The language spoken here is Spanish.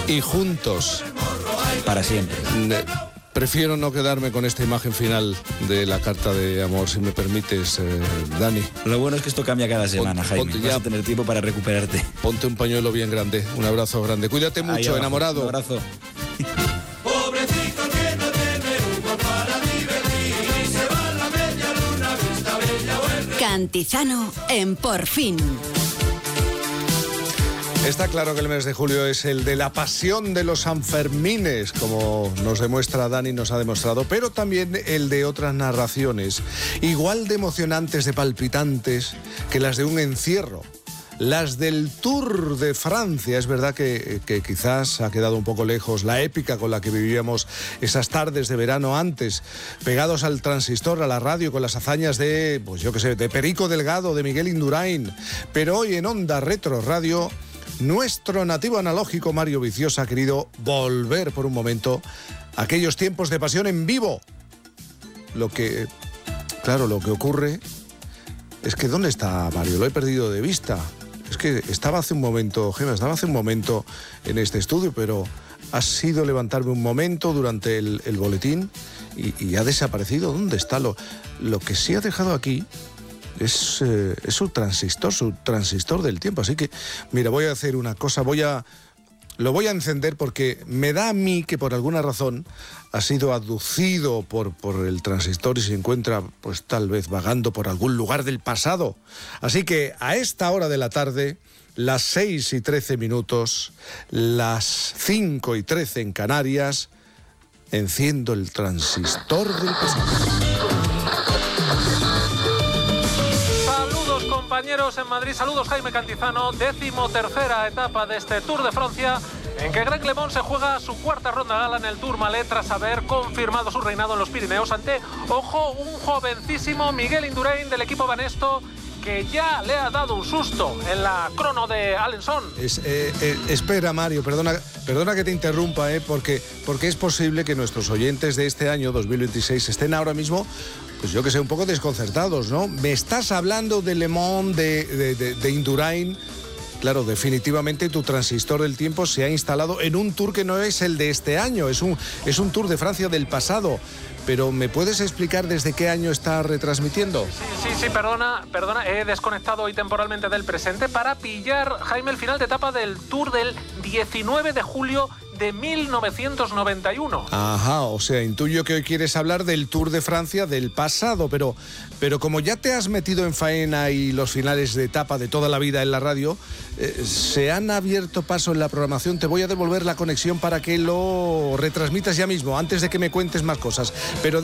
y juntos. Para siempre. Prefiero no quedarme con esta imagen final de la carta de amor, si me permites, Dani. Lo bueno es que esto cambia cada semana, Jaime. Ya, vas a tener tiempo para recuperarte. Ponte un pañuelo bien grande, un abrazo grande. Cuídate mucho, abajo, enamorado. Un abrazo. Pobrecito que no tiene humor para divertir y se va a la media luna, vista bella o el... Cantizano en Por Fin. Está claro que el mes de julio es el de la pasión de los Sanfermines, como nos demuestra Dani, nos ha demostrado, pero también el de otras narraciones, igual de emocionantes, de palpitantes, que las de un encierro. Las del Tour de Francia. Es verdad que quizás ha quedado un poco lejos la épica con la que vivíamos esas tardes de verano antes, pegados al transistor, a la radio, con las hazañas de, pues yo qué sé, de Perico Delgado, de Miguel Indurain. Pero hoy en Onda Retro Radio, nuestro nativo analógico Mario Viciosa ha querido volver por un momento a aquellos tiempos de pasión en vivo. Lo que ocurre es que ¿dónde está Mario? Lo he perdido de vista. Es que estaba hace un momento, Gemma, en este estudio, pero ha sido levantarme un momento durante el boletín y ha desaparecido. ¿Dónde está? Lo que sí ha dejado aquí es su transistor del tiempo. Así que, mira, voy a hacer una cosa, lo voy a encender porque me da a mí que por alguna razón ha sido aducido por el transistor y se encuentra, pues tal vez vagando por algún lugar del pasado. Así que a esta hora de la tarde, las 6:13, las 5:13 en Canarias, enciendo el transistor del pasado. Compañeros en Madrid, saludos Jaime Cantizano, 13ª etapa de este Tour de Francia, en que Greg LeMond se juega su cuarta ronda gala en el Tourmalet tras haber confirmado su reinado en los Pirineos ante, ojo, un jovencísimo Miguel Indurain del equipo Banesto, que ya le ha dado un susto en la crono de Alençon. Espera, Mario, perdona que te interrumpa, porque es posible que nuestros oyentes de este año 2026 estén ahora mismo, pues yo que sé, un poco desconcertados, ¿no? Me estás hablando de Le Monde, de Indurain. Claro, definitivamente tu transistor del tiempo se ha instalado en un tour que no es el de este año, es un Tour de Francia del pasado. Pero ¿me puedes explicar desde qué año está retransmitiendo? Sí, perdona, he desconectado hoy temporalmente del presente para pillar, Jaime, el final de etapa del Tour del 19 de julio de 1991. Ajá, o sea, intuyo que hoy quieres hablar del Tour de Francia del pasado, pero como ya te has metido en faena y los finales de etapa de toda la vida en la radio, se han abierto paso en la programación. Te voy a devolver la conexión para que lo retransmitas ya mismo, antes de que me cuentes más cosas. Pero